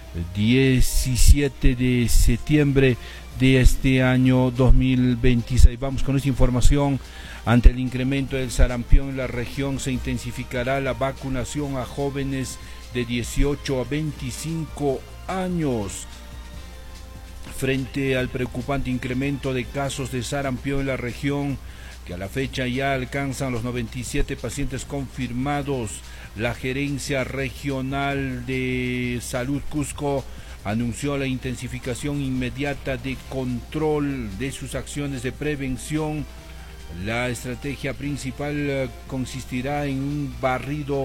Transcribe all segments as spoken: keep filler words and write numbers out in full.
diecisiete de septiembre de este año dos mil veintiséis. Vamos con esta información. Ante el incremento del sarampión en la región, se intensificará la vacunación a jóvenes de dieciocho a veinticinco años. Frente al preocupante incremento de casos de sarampión en la región, que a la fecha ya alcanzan los noventa y siete pacientes confirmados, la Gerencia Regional de Salud Cusco anunció la intensificación inmediata de control de sus acciones de prevención. La estrategia principal eh, consistirá en un barrido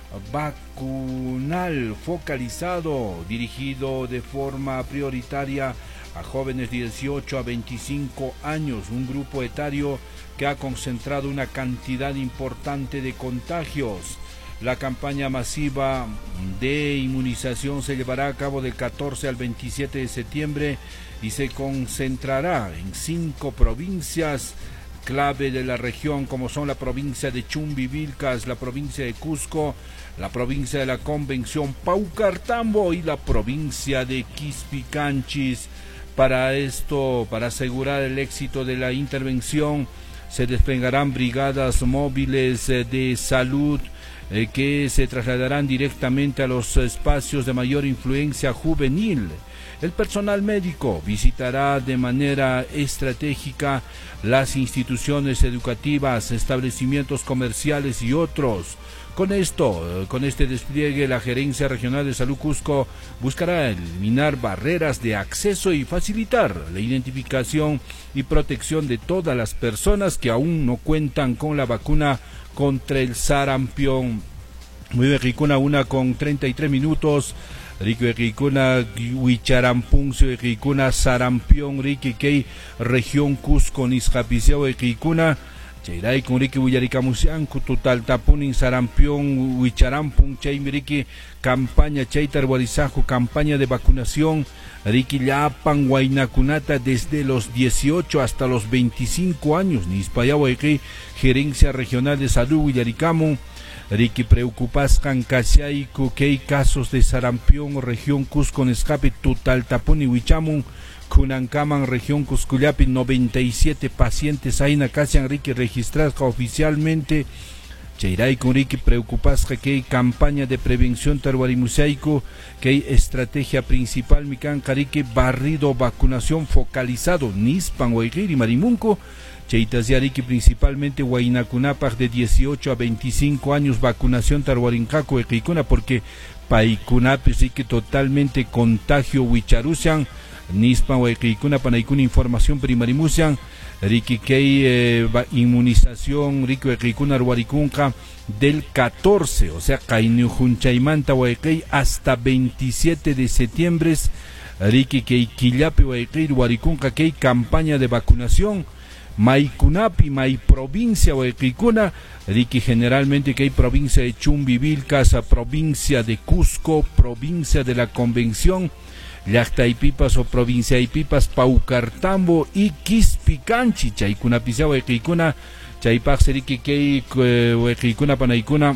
vacunal focalizado, dirigido de forma prioritaria a jóvenes de dieciocho a veinticinco años, un grupo etario que ha concentrado una cantidad importante de contagios. La campaña masiva de inmunización se llevará a cabo del catorce al veintisiete de septiembre y se concentrará en cinco provincias clave de la región, como son la provincia de Chumbivilcas, la provincia de Cusco, la provincia de la Convención Paucartambo y la provincia de Quispicanchis. Para esto, para asegurar el éxito de la intervención, se desplegarán brigadas móviles de salud eh, que se trasladarán directamente a los espacios de mayor influencia juvenil. El personal médico visitará de manera estratégica las instituciones educativas, establecimientos comerciales y otros. Con esto, con este despliegue, la Gerencia Regional de Salud Cusco buscará eliminar barreras de acceso y facilitar la identificación y protección de todas las personas que aún no cuentan con la vacuna contra el sarampión. Muy bien, Ricuna, una con treinta y tres minutos. Rico Ricuna, Huicharampún, Ricuna, Sarampión, Riqui Kei, Región Cusco, Nisjapiciao, Ricuna, Chairay con Riqui Huillaricamusianco, Total Tapunin, Sarampión, Huicharampún, Chay Riqui, campaña Chaitar Guarizajo, campaña de vacunación, Riqui Yapan, Huaynacunata, desde los dieciocho hasta los veinticinco años, Nispayao, Riqui, Gerencia Regional de Salud, Huillaricamu. Riqui preocupas Cancasiaico, que hay casos de sarampión, región Cusco, en escape, Total Tapón y Huichamun, Cunancaman, región Cuscuyapi, noventa y siete pacientes, Aina Casian, Riqui registradas oficialmente. Cheiray con Riqui preocupas que hay campaña de prevención targuarimusaico, que hay estrategia principal, Mican Carique, barrido, vacunación focalizado, Nispan, Huayquiri, Marimunco. Cheitasiariki principalmente Huaynacunapaj de dieciocho a veinticinco años, vacunación Tarhuarincaco Equicuna, porque Paicunapi sí que totalmente contagio Huicharusian, Nispa Huayquicuna, Panaicuna información primarimusian, Riquiquei eh, inmunización, Rico Equicuna Arhuaricunca del catorce, o sea, Cainujunchaimanta Huayquei hasta veintisiete de septiembre, Riquiquei Quillape Huayquei Huaricunca, que hay campaña de vacunación. Maicunapi, Mai provincia o Equicuna, Riqui generalmente que hay provincia de Chumbivilcas, provincia de Cusco, provincia de la Convención, Llactaypipas o provincia de Pipas, Paucartambo y Quispicanchi, Chaycunapicia o Equicuna, Chaypax Riqui que hay o Equicuna Panaicuna,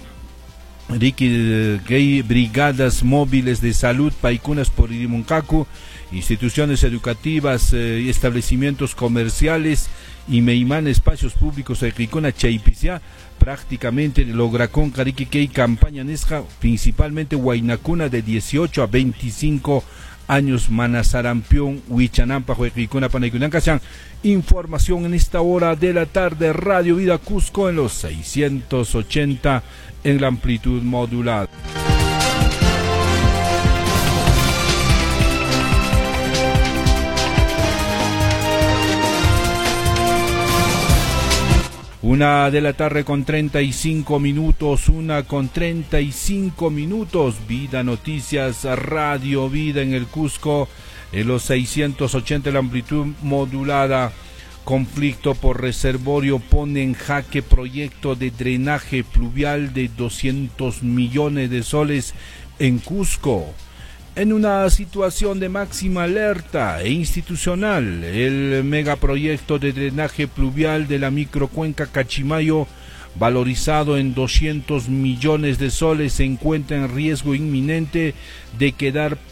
Riqui que hay brigadas móviles de salud, Paicunas por Irimuncacu, instituciones educativas y eh, establecimientos comerciales y Meimán, espacios públicos de Ricona Chaipicia, prácticamente logra con Carique que hay campaña Nesja, principalmente Huaynacuna de dieciocho a veinticinco años, Manasarampión, Huichanampa, Ricona Panaycunancachan. Información en esta hora de la tarde, Radio Vida Cusco en los seiscientos ochenta en la amplitud modulada. Una de la tarde con treinta y cinco minutos, una con treinta y cinco minutos, Vida Noticias, Radio Vida en el Cusco, en los seiscientos ochenta la amplitud modulada. Conflicto por reservorio pone en jaque proyecto de drenaje pluvial de doscientos millones de soles en Cusco. En una situación de máxima alerta e institucional, el megaproyecto de drenaje pluvial de la microcuenca Cachimayo, valorizado en doscientos millones de soles, se encuentra en riesgo inminente de quedar